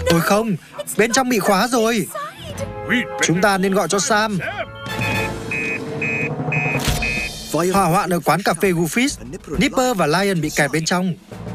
Ôi không, bên trong bị khóa rồi. Chúng ta nên gọi cho Sam. Hỏa hoạn ở quán cà phê Goofy's. Nipper và Lion bị kẹt bên trong.